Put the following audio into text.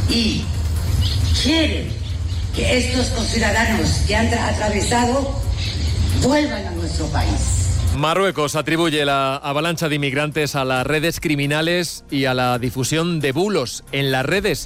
y quieren que estos conciudadanos que han atravesado vuelvan a nuestro país. Marruecos atribuye la avalancha de inmigrantes a las redes criminales y a la difusión de bulos en las redes.